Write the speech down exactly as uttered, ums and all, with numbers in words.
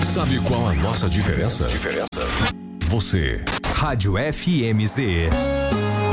Sabe qual a nossa diferença? Diferença. Você. Rádio F M Z.